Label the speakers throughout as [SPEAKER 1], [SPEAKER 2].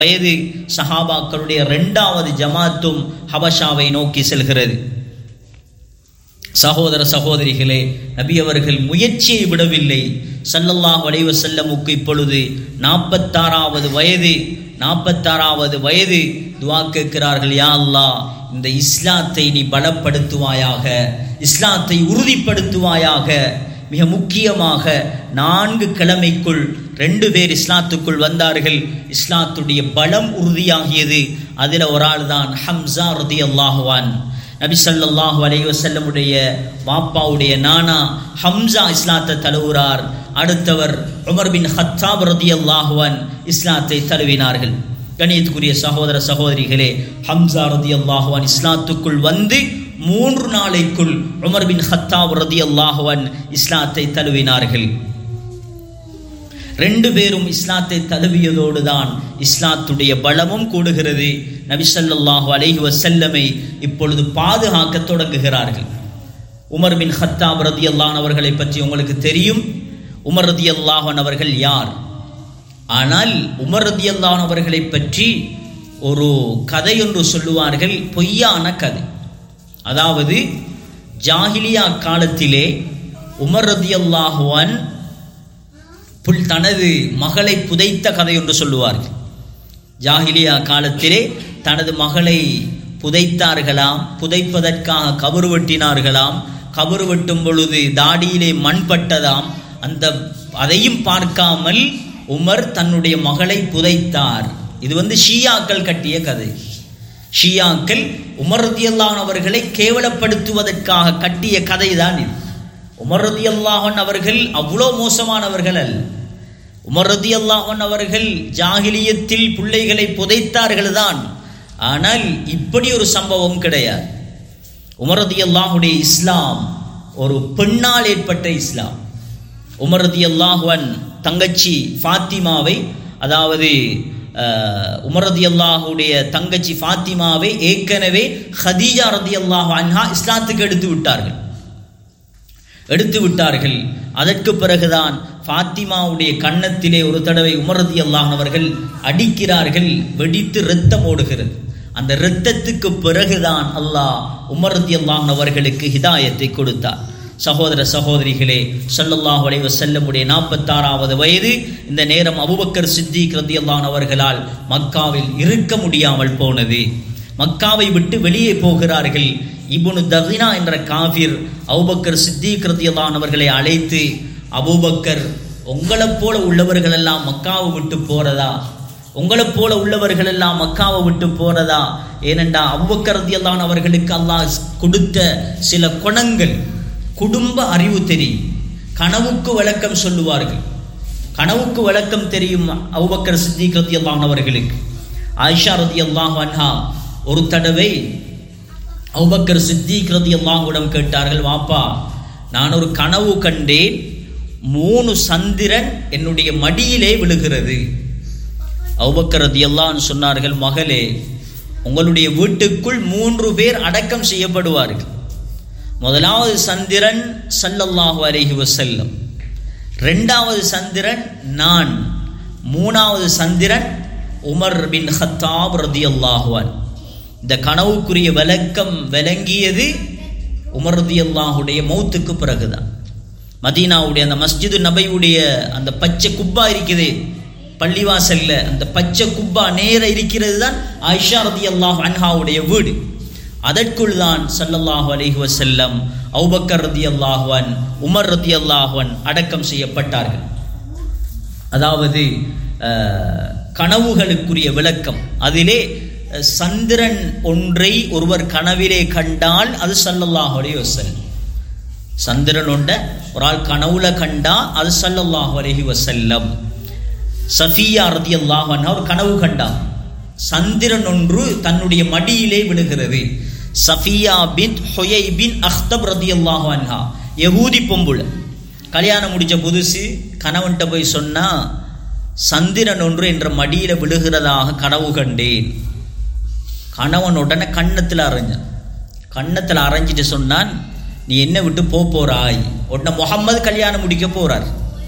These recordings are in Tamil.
[SPEAKER 1] வயது சஹாபாக்களுடைய 2வது ஜமாத்தும் ஹபஷாவை நோக்கி செல்கிறது. சகோதர சகோதரிகளே, நபி அவர்கள் முயற்சியை விடவில்லை. ஸல்லல்லாஹு அலைஹி வஸல்லமுக்கு இப்பொழுது 46வது வயது துஆ கேட்கிறார்கள். யா அல்லாஹ், இந்த இஸ்லாத்தை நீ பலப்படுத்துவாயாக, இஸ்லாத்தை உறுதிப்படுத்துவாயாக. மிக முக்கியமாக 4 கிழமைக்குள் 2 பேர் இஸ்லாத்துக்குள் வந்தார்கள். இஸ்லாத்துடைய பலம் உறுதியாகியது. அதில் ஒரு ஆள் தான் ஹம்ஸா ரலியல்லாஹு அன்ஹு. நபி ஸல்லல்லாஹு அலைஹி வஸல்லமுடைய வாப்பாவுடைய நானா ஹம்ஸா இஸ்லாத்தை தழுவுறார். அடுத்தவர் உமர் பின் ஹத்தாப் ரலியல்லாஹு அன்ஹு இஸ்லாத்தை தழுவினார்கள். கணியத்துக்குரிய சகோதர சகோதரிகளே, ஹம்ஸா ரலியல்லாஹு அன்ஹு இஸ்லாத்துக்குள் வந்து 3 நாளைக்குள் உமர் பின் ஹத்தாப் ரலியல்லாஹு அன்ஹு இஸ்லாத்தை தழுவினார்கள். 2 பேரும் இஸ்லாத்தை தழுவியதோடு தான் இஸ்லாத்துடைய பலமும் கூடுகிறது. நபி ஸல்லல்லாஹு அலைஹி வஸல்லமை இப்பொழுது பாதுகாக்க தொடங்குகிறார்கள். உமர் பின் ஹத்தாப் ரலியல்லாஹு அன்ஹு அவர்களை பற்றி உங்களுக்கு தெரியும். உமர் ரலியல்லாஹு அன்ஹு அவர்கள் யார்? ஆனால் உமர் ரலியல்லாஹு அன்ஹு அவர்களை பற்றி ஒரு கதை ஒன்று சொல்லுவார்கள், பொய்யான கதை. அதாவது ஜாஹிலியா காலத்திலே உமர் ரலியல்லாஹு அன்ஹு தனது மகளை புதைத்த கதை ஒன்று சொல்லுவார்கள். ஜாஹிலியா காலத்திலே தனது மகளை புதைத்தார்களாம். புதைப்பதற்காக கபறு வெட்டினார்களாம். கபறு வெட்டும் பொழுது தாடியிலே மண் பட்டதாம். அதையும் பார்க்காமல் உமர் தன்னுடைய மகளை புதைத்தார். இது ஷியாக்கள் கட்டிய கதை. ஷியாக்கள் உமர் ரலியல்லாஹு அன்ஹு அவர்களை கேவலப்படுத்துவதற்காக கட்டிய கதை தான் இது. உமர் ரலியல்லாஹு அன்ஹு அவர்கள் அவ்வளோ மோசமானவர்கள் அல்ல. உமர் ரலியல்லாஹு அன்ஹு அவர்கள் ஜாஹிலியத்தில் பிள்ளைகளை புதைத்தார்கள் தான். ஆனால் இப்படி ஒரு சம்பவம் கிடையாது. உமர் ரலியல்லாஹுடைய இஸ்லாம் ஒரு பெண்ணால் ஏற்பட்ட இஸ்லாம். உமர் ரலியல்லாஹு அன்ஹு தங்கச்சி ஃபாத்திமாவை, அதாவது உமர் ரலியல்லாஹுடைய தங்கச்சி ஃபாத்திமாவை ஏற்கனவே ஹதீஜா ரலியல்லாஹு அன்ஹா இஸ்லாத்துக்கு எடுத்து விட்டார்கள். அதற்கு பிறகுதான் ஃபாத்திமாவுடைய கன்னத்திலே ஒரு தடவை உமர் ரலியல்லாஹு அன்ஹு அவர்கள் அடிக்கிறார்கள். வெடித்து இரத்தம் ஓடுகிறது. அந்த இரத்தத்துக்கு பிறகுதான் அல்லாஹ் உமர் ரலியல்லாஹு அன்ஹு அவர்களுக்கு ஹிதாயத்தை கொடுத்தார். சகோதர சகோதரிகளே, ஸல்லல்லாஹு அலைஹி வஸல்லமுடைய 46வது வயது. இந்த நேரம் அபூபக்கர் சித்திக் ரலியல்லாஹு அன்ஹு அவர்களால் மக்காவில் இருக்க முடியாமல் போனது. மக்காவை விட்டு வெளியே போகிறார்கள். இப்னு தகினா என்ற காஃபிர் அபூபக்கர் சித்திக் ரலியல்லாஹு அன்ஹு அவர்களை அழைத்து, அபூபக்கர், உங்களைப் போல உள்ளவர்கள் எல்லாம் மக்காவை விட்டு போறதா? உங்களைப் போல உள்ளவர்கள் எல்லாம் மக்காவை விட்டு போறதா? ஏனென்றா அபூபக்கர் ரலியல்லாஹு அன்ஹு அவர்களுக்கு அல்லாஹ் கொடுத்த சில குணங்கள், குடும்ப அறிவு தெரியும், கனவுக்கு விளக்கம் சொல்லுவார்கள். கனவுக்கு விளக்கம் தெரியும் அபூபக்கர் சித்திக் ரலியல்லாஹு அன்ஹு அவர்களுக்கு. ஆயிஷா ரலியல்லாஹு அன்ஹா ஒரு தடவை அபூபக்கர் சித்திக் ரலியல்லாஹு அன்ஹு கேட்டார்கள், வாப்பா, நான் ஒரு கனவு கண்டேன், 3 சந்திரன் என்னுடைய மடியிலே விழுகிறது. அபூபக்கர் ரலியல்லாஹு அன்ஹு சொன்னார்கள், மகளே, உங்களுடைய வீட்டுக்குள் 3 பேர் அடக்கம் செய்யப்படுவார்கள். முதலாவது சந்திரன் ஸல்லல்லாஹு அலைஹி வஸல்லம், 2வது சந்திரன் நான், 3வது சந்திரன் உமர் பின் ஹத்தாப் ரலியல்லாஹு அன்ஹு. இந்த கனவுக்குரிய விளக்கம் விளங்கியது உமர் ரலியல்லாஹுடைய மௌத்துக்கு பிறகுதான். மதீனாவுடைய அந்த மஸ்ஜிது நபையுடைய அந்த பச்சை குப்பா இருக்குது பள்ளிவாசல்ல, அந்த பச்சை குப்பா நேர இருக்கிறது தான் ஆயிஷா ரலியல்லாஹு அன்ஹாவுடைய வீடு. அதற்குள் தான் ஸல்லல்லாஹு அலைஹி வஸல்லம், அபூபக்கர் ரலியல்லாஹு அன்ஹு, உமர் ரலியல்லாஹு அன்ஹு அடக்கம் செய்யப்பட்டார்கள். அதாவது கனவுகளுக்குரிய விளக்கம். அதிலே சந்திரன் ஒன்றை ஒருவர் கனவிலே கண்டால் அது ஸல்லல்லாஹு அலைஹி வஸல்லம். சந்திரன் ஒன்றை ஒரு ஆள் கனவுல கண்டா அது ஸல்லல்லாஹு அலைஹி வஸல்லம். சஃபியா ரலியல்லாஹு அன்ஹா ஒரு கனவு கண்டார். சந்திரன் ஒன்று தன்னுடைய மடியிலே விழுகிறது. சஃபியா பின் ஹுயை பின் அக்தப் ரலியல்லாஹு அன்ஹா, யஹூதி பொம்புல, கல்யாணம் முடிச்ச புதுசு, கணவன்கிட்ட போய் சொன்னா, சந்திரன் ஒன்று என்ற மடியில விழுகிறதாக கனவு கண்டேன். கணவன் உடனே கன்னத்தில் அரைஞ்சிட்டு சொன்னான், நீ என்ன விட்டு போறாய்? உடனே முஹம்மது கல்யாணம் முடிக்க போறார்.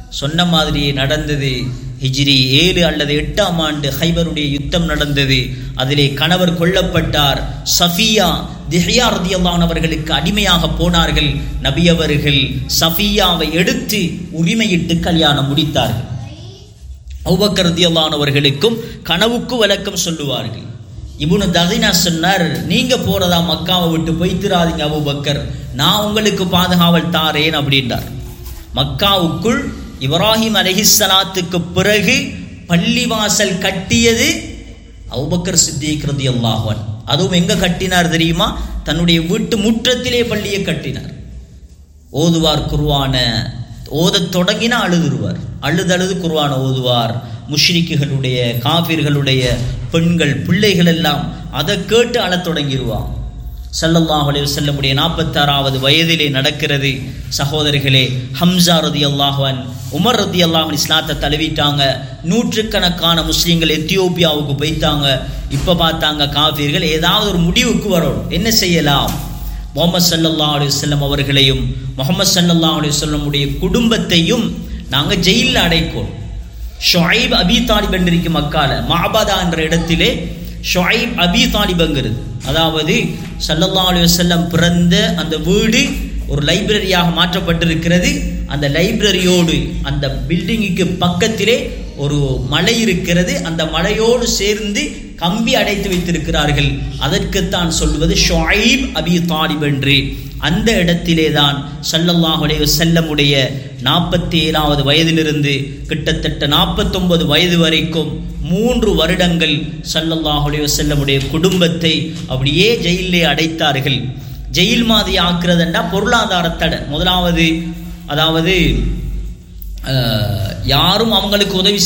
[SPEAKER 1] சொன்ன மாதிரியே நடந்தது. ஹிஜ்ரி 7 அல்லது 8ஆம் ஆண்டு ஹைபருடைய யுத்தம் நடந்தது. அதிலே கணவர் கொல்லப்பட்டார். சஃபியா திஹ்யா ரலியல்லாஹு அன்ஹா அவர்களுக்கு அடிமையாக போனார்கள். நபி அவர்கள் சஃபியாவை எடுத்து உரிமையிட்டு கல்யாணம் முடித்தார்கள். அபூபக்கர் ரலியல்லாஹு அன்ஹு அவர்களுக்கும் கனவுக்கு விளக்கம் சொல்லுவார்கள். இப்னு தஹீனா சொன்னார், நீங்க போறதா மக்காவை விட்டு போய்த்திராதீங்க அபூபக்கர், நான் உங்களுக்கு பாதுகாவல் தாரேன் அப்படின்றார். மக்காவுக்குள் இப்ராஹிம் அலைஹிஸ்ஸலாத்துக்கு பிறகு பள்ளிவாசல் கட்டியது அபூபக்கர் சித்திக் ரலியல்லாஹு அன்ஹு. அதுவும் எங்க கட்டினார் தெரியுமா? தன்னுடைய வீட்டு முற்றத்திலே பள்ளியை கட்டினார். ஓதுவார் குர்ஆன, ஓதத் தொடங்கினா அழுதுருவார். அழுது குர்ஆன ஓதுவார். முஷ்ரிக்குகளுடைய காஃபிர்களுடைய பெண்கள் பிள்ளைகள் எல்லாம் அதை கேட்டு அழத் தொடங்கிடுவார். ஸல்லல்லாஹு அலைஹி வஸல்லமுடைய 46வது வயதிலே நடக்கிறது. சகோதரிகளே, ஹம்ஸா ரலியல்லாஹு அன்ஹு, உமர் ரலியல்லாஹு அன்ஹு இஸ்லாத்தை தழுவிட்டாங்க. நூற்றுக்கணக்கான முஸ்லீம்கள் எத்தியோப்பியாவுக்கு போய்த்தாங்க. இப்போ பார்த்தாங்க காஃபிர்கள் ஏதாவது ஒரு முடிவுக்கு வரணும், என்ன செய்யலாம்? முஹம்மது ஸல்லல்லாஹு அலைஹி வஸல்லம் அவர்களையும் முஹம்மது ஸல்லல்லாஹு அலைஹி வஸல்லமுடைய குடும்பத்தையும் நாங்கள் ஜெயிலில் அடைக்கோம். ஷுஐப் அபி தாலிப் என்றிருக்கு மக்கால, மஅபதா என்ற இடத்திலே ஷுஐப் அபி தாலிப்ங்கிறது, அதாவது ஸல்லல்லாஹு அலைஹி வஸல்லம் பிறந்த அந்த வீடு ஒரு லைப்ரரியாக மாற்றப்பட்டிருக்கிறது. அந்த லைப்ரரியோடு அந்த பில்டிங்குக்கு பக்கத்திலே ஒரு மலை இருக்கிறது. அந்த மலையோடு சேர்ந்து கம்பி அடைத்து வைத்திருக்கிறார்கள். அதற்குத்தான் சொல்வது ஷுஐப் அபி தாலிப் என்று. அந்த இடத்திலே தான் ஸல்லல்லாஹு அலைஹி வஸல்லமுடைய 47வது வயதிலிருந்து கிட்டத்தட்ட 49 வயது வரைக்கும் 3 வருடங்கள் ஸல்லல்லாஹு அலைஹி வஸல்லமுடைய குடும்பத்தை அப்படியே ஜெயிலே அடைத்தார்கள். ஜெயில் மாதிரி ஆக்குறதுண்டா பொருளாதார தடை. முதலாவது, அதாவது யாரும் அவங்களுக்கு உதவி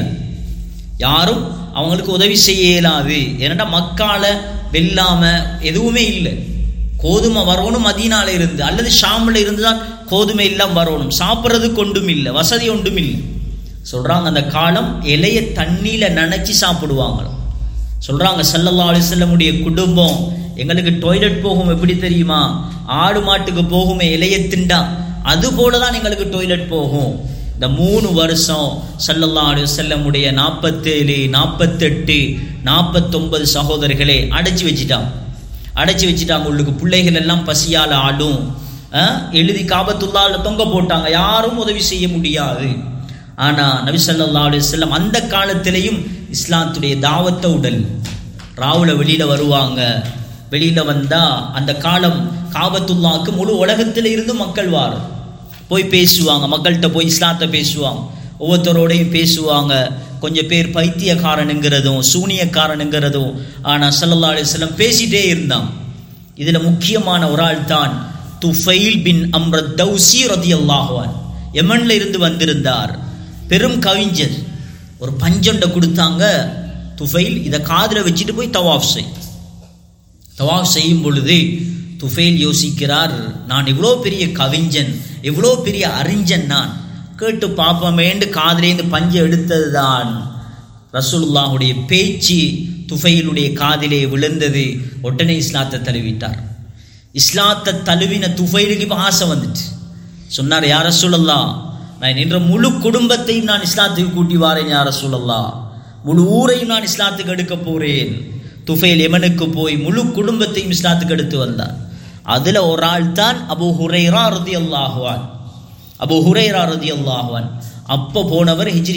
[SPEAKER 1] செய்ய இயலாது. ஏன்னா மக்கால வெல்லாம எதுவுமே இல்லை. கோதுமை வரணும் மதீனால இருந்து அல்லது ஷாம்ல இருந்து தான் கோதுமை எல்லாம் வரணும். சாப்பிட்றதுக்கு ஒன்றும் இல்லை, வசதி ஒன்றும் இல்லை. சொல்றாங்க அந்த காலம் இலைய தண்ணியில நனைச்சி சாப்பிடுவாங்களாம். சொல்றாங்க ஸல்லல்லாஹு அலைஹி வஸல்லமுடைய குடும்பம், எங்களுக்கு டாய்லெட் போகும் எப்படி தெரியுமா? ஆடு மாட்டுக்கு போகுமே இலைய திண்டா, அது போலதான் எங்களுக்கு டாய்லெட் போகும். இந்த 3 வருஷம் ஸல்லல்லாஹு அலைஹி வஸல்லமுடைய 47, 48, 49 சகோதரர்களே அடைச்சி வச்சுட்டாங்க. உள்ளுக்கு பிள்ளைகள் எல்லாம் பசியால் ஆடும். எழுதி காபத்துல்லாஹ்ல தொங்க போட்டாங்க, யாரும் உதவி செய்ய முடியாது. ஆனா நபி ஸல்லல்லாஹு அலைஹி வஸல்லம் அந்த காலத்திலையும் இஸ்லாத்துடைய தாவத்தை உடல் ராவுல வெளியில வருவாங்க. வெளியில வந்தா அந்த காலம் காபத்துல்லாஹ்க்கு முழு உலகத்தில இருந்து மக்கள் போய் பேசுவாங்க. மக்கள்கிட்ட போய் இஸ்லாத்தை பேசுவாங்க. ஒவ்வொருத்தரோடையும் பேசுவாங்க. கொஞ்சம் பேர் பைத்தியக்காரனுங்கிறதும் சூனியக்காரனுங்கிறதும். ஆனால் ஸல்லல்லாஹு அலைஹி வஸல்லம் பேசிட்டே இருந்தான். இதில் முக்கியமான ஒரு ஆள் தான் துஃபைல் பின் அம்ர் தௌசி ரலியல்லாஹு அன்ஹு. யமன்ல இருந்து வந்திருந்தார், பெரும் கவிஞர். ஒரு பஞ்சண்டை கொடுத்தாங்க, துஃபைல் இதை காதில் வச்சுட்டு போய் தவாஃப் செய்யும் பொழுது துஃபைல் யோசிக்கிறார், நான் இவ்வளோ பெரிய கவிஞன், எவ்வளோ பெரிய அறிஞன், நான் கேட்டு பார்ப்போமேண்டு காதிலேருந்து பஞ்சை எடுத்தது தான் ரசூலுல்லாஹுடைய பேச்சு துஃபைலுடைய காதிலே விழுந்தது. உடனே இஸ்லாத்தை தழுவிட்டார். இஸ்லாத்தை தழுவின துஃபைலுக்கு இப்போ ஆசை வந்துட்டு சொன்னார், யா ரசூலல்லாஹ், நான் என்ற முழு குடும்பத்தையும் நான் இஸ்லாத்துக்கு கூட்டி வாரேன் யா ரசூலல்லாஹ், முழு ஊரையும் நான் இஸ்லாத்துக்கு எடுக்க போறேன். துஃபைல் யமனுக்கு போய் முழு குடும்பத்தையும் இஸ்லாத்துக்கு எடுத்து வந்தார். அதுல ஒரு ஆள் தான் அபூ ஹுரைரா ரலியல்லாஹு அன்ஹு. அபூ ஹுரைரா ரலியல்லாஹு அன்ஹு அப்போ போனவர் ஹிஜ்ரி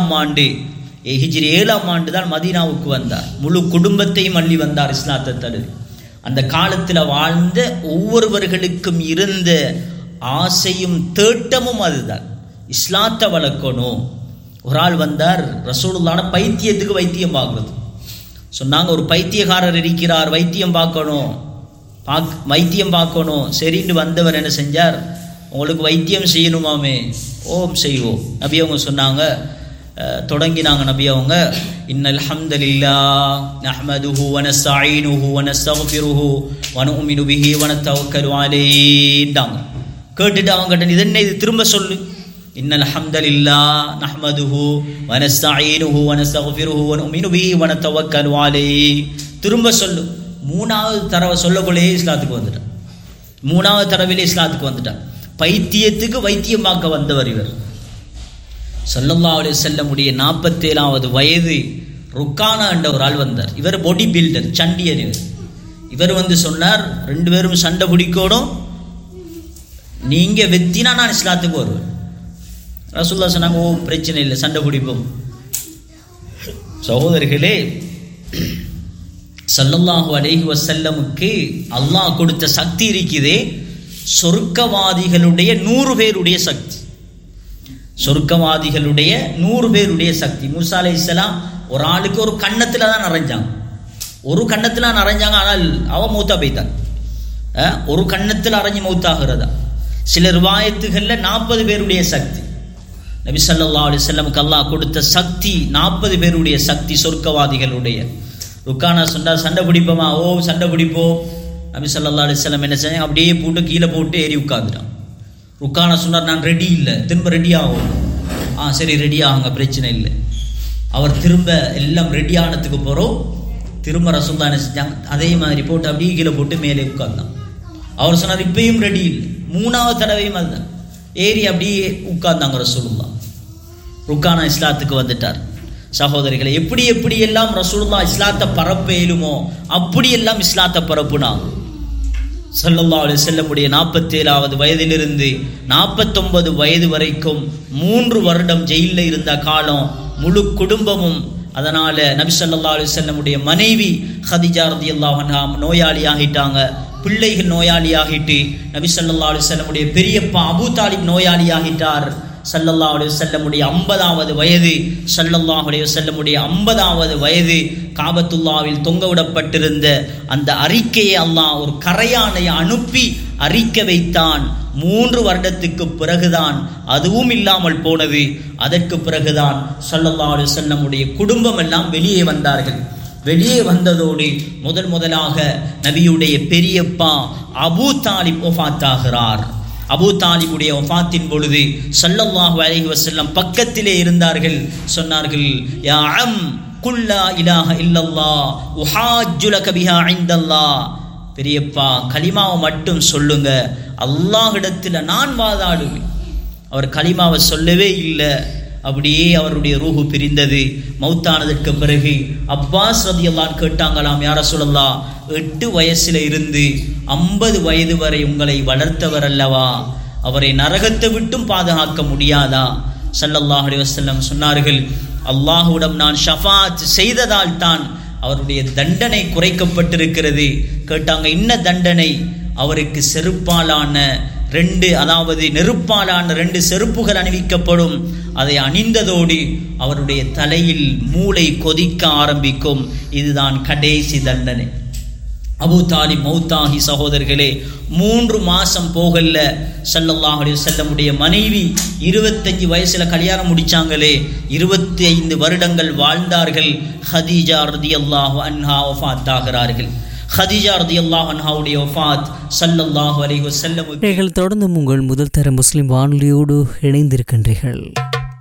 [SPEAKER 1] 7ஆம் ஆண்டு தான் மதீனாவுக்கு வந்தார். முழு குடும்பத்தையும் அள்ளி வந்தார் இஸ்லாத்தை தழுவி. அந்த காலத்தில் வாழ்ந்த ஒவ்வொருவர்களுக்கும் இருந்த ஆசையும் தேட்டமும் அதுதான், இஸ்லாத்தை வளர்க்கணும். ஒரு ஆள் வந்தார், ரசூலுல்லாஹ்வோட பைத்தியத்துக்கு வைத்தியம் பார்க்கறது சொன்னாங்க. ஒரு பைத்தியக்காரர் இருக்கிறார், வைத்தியம் பார்க்கணும். சரின்னு வந்தவர் என்ன செஞ்சார், உங்களுக்கு வைத்தியம் செய்யணுமாமே? ஓம் செய்வோம். நபி அவங்க சொன்னாங்க, தொடங்கினாங்க நபி அவங்க, இன்னல் ஹம்தலில்லாஹ் நஹ்மதுஹு வ நஸ்தஈனுஹு வ நஸ்தக்ஃபிருஹு வ நுமினு பிஹி வ நத்தவக்கலு அலைஹின்றாங்க. கேட்டுட்டு அவங்க இது என்ன, இது திரும்ப சொல்லு. இன்னல் ஹம்தலில்லாஹ் நஹ்மதுஹு வ நஸ்தஈனுஹு வ நஸ்தக்ஃபிருஹு வ நுமினு பிஹி வ நத்தவக்கலு அலைஹி. திரும்ப சொல்லு. 3வது தடவை சொல்லக்குள்ளே இஸ்லாத்துக்கு வந்துட்டான். 3வது தடவையிலே இஸ்லாத்துக்கு வந்துட்டான். பைத்தியத்துக்கு வைத்தியம் பார்க்க வந்தவர் இவர். ஸல்லல்லாஹு அலைஹி வஸல்லமுடைய 47வது வயது ருக்கானா என்ற ஒரு ஆள் வந்தார். இவர் பாடி பில்டர், சண்டியர். இவர் வந்து சொன்னார், 2 பேரும் சண்டை பிடிக்கணும், நீங்க வெத்தினா நான் இஸ்லாத்துக்கு வருவேன். ரசூலுல்லாஹ் சொன்னாங்க, ஓ பிரச்சனை இல்லை, சண்டை பிடிப்போம். சகோதரர்களே, ஸல்லல்லாஹு அலைஹி வஸல்லமுக்கு அல்லாஹ் கொடுத்த சக்தி இருக்குதே, சொர்க்கவாதிகளுடைய 100 பேருடைய சக்தி. சொர்க்கவாதிகளுடைய 100 பேருடைய சக்தி. மூசா அலைஹிஸ்ஸலாம் ஒரு ஆளுக்கு ஒரு கண்ணத்துல தான் நிறைஞ்சாங்க, ஒரு கண்ணத்துல நிறைஞ்சாங்க. ஆனால் அவன் மௌத்தா போய்த்தான். ஒரு கண்ணத்தில் அரைஞ்சு மௌத்தாகிறதா. சில ரிவாயத்துகள்ல 40 பேருடைய சக்தி. நபி ஸல்லல்லாஹு அலைஹி வஸல்லமுக்கு அல்லாஹ் கொடுத்த சக்தி 40 பேருடைய சக்தி சொர்க்கவாதிகளுடைய. ருக்கானா சொன்னா சண்டை பிடிப்போமா? ஓ சண்டை பிடிப்போம். நபி ஸல்லல்லாஹு அலைஹி வஸல்லம் என்ன செஞ்சாங்க, அப்படியே போட்டு கீழே போட்டு ஏறி உட்காந்துட்டான். ருக்கானா சொன்னார், நான் ரெடி இல்லை, திரும்ப ரெடி ஆகும். சரி ரெடி ஆகுங்க, பிரச்சனை இல்லை. அவர் திரும்ப எல்லாம் ரெடி ஆனதுக்கு போகிறோம். திரும்ப ரசூலுல்லாஹ் என்ன செஞ்சாங்க, அதே மாதிரி போட்டு அப்படியே கீழே போட்டு மேலே உட்கார்ந்தான். அவர் சொன்னார், இப்பயும் ரெடி இல்லை. 3வது தடவையும் அதுதான் ஏறி அப்படியே உட்கார்ந்தாங்க ரசூலுல்லாஹ். ருக்கானா இஸ்லாத்துக்கு வந்துட்டார். சகோதரிகளை, எப்படி எப்படி எல்லாம் ரசூலுல்லாஹ் இஸ்லாத்தை பரப்ப இயலுமோ அப்படியெல்லாம் இஸ்லாத்தை பரப்புனாங்க. ஸல்லல்லாஹு அலைஹி வஸல்லமுடைய 47வது வயதிலிருந்து 49 வயது வரைக்கும் 3 வருடம் ஜெயிலில் இருந்த காலம், முழு குடும்பமும். அதனால நபி ஸல்லல்லாஹு அலைஹி வஸல்லமுடைய மனைவி ஹதீஜா ரலியல்லாஹு அன்ஹா நோயாளி ஆகிட்டாங்க. பிள்ளைகள் நோயாளி ஆகிட்டு நபி ஸல்லல்லாஹு அலைஹி வஸல்லமுடைய பெரியப்பா அபூ தாலிப் நோயாளி ஆகிட்டார். ஸல்லல்லாஹு அலைஹி வஸல்லமுடைய 50வது வயது, ஸல்லல்லாஹு அலைஹி வஸல்லமுடைய 50வது வயது காபத்துல்லாவில் தொங்கவிடப்பட்டிருந்த அந்த அறிக்கையை அல்லாஹ் ஒரு கரையானை அனுப்பி அறிக்க வைத்தான். 3 வருடத்துக்கு பிறகுதான் அதுவும் இல்லாமல் போனது. அதற்கு பிறகுதான் ஸல்லல்லாஹு அலைஹி வஸல்லமுடைய குடும்பம் எல்லாம் வெளியே வந்தார்கள். வெளியே வந்ததோடு முதலாக நபியுடைய பெரியப்பா அபூ தாலிப் வஃபாத்தாகிறார். அபூ தாலிபுடைய வஃபாத்தின் பொழுது ஸல்லல்லாஹு அலைஹி வஸல்லம் பக்கத்திலே இருந்தார்கள். சொன்னார்கள், யா அம் குல் லா இலாஹ இல்லல்லாஹ் உஹாஜ்ஜு லக பிஹா இன்தல்லாஹ். பெரியப்பா, கலிமாவை மட்டும் சொல்லுங்க, அல்லாஹ்விடத்தில் நான் வாதாடுவேன். அவர் கலிமாவை சொல்லவே இல்லை. அப்படியே அவருடைய ரூஹு பிரிந்தது. மௌத்தானதற்கு பிறகு அப்பாஸ் ரலியல்லாஹு கேட்டாங்களாம், யா ரசூலல்லாஹ், 8 வயசுல இருந்து 50 வயது வரை உங்களை வளர்த்தவர் அல்லவா, அவரை நரகத்தை விட்டும் பாதுகாக்க முடியாதா? ஸல்லல்லாஹு அலைஹி வஸல்லம் சொன்னார்கள், அல்லாஹ்விடம் நான் ஷஃபாத் செய்ததால் தான் அவருடைய தண்டனை குறைக்கப்பட்டிருக்கிறது. கேட்டாங்க, என்ன தண்டனை? அவருக்கு செருப்பாலான 2, அதாவது நெருப்பாலான 2 செருப்புகள் அணிவிக்கப்படும். அதை அணிந்ததோடு அவருடைய தலையில் மூளை கொதிக்க ஆரம்பிக்கும். இதுதான் கடைசி தண்டனை. அபூ தாலிப் மௌத்தாகி சகோதரர்களே 3 மாசம் போகல. ஸல்லல்லாஹு அலைஹி வஸல்லமுடைய மனைவி 25 வயசுல கல்யாணம் முடிச்சாங்களே, 25 வருடங்கள் வாழ்ந்தார்கள். ஹதீஜா ரலியல்லாஹு அன்ஹா வஃபாத்தாகிறார்கள். ஹதீஜா ரலியல்லாஹு அன்ஹாவுடைய வஃபாத் ஸல்லல்லாஹு அலைஹி வஸல்லம்.
[SPEAKER 2] தொடர்ந்து உங்கள் முதல் தர முஸ்லிம் வானொலியோடு இணைந்திருக்கின்றீர்கள்.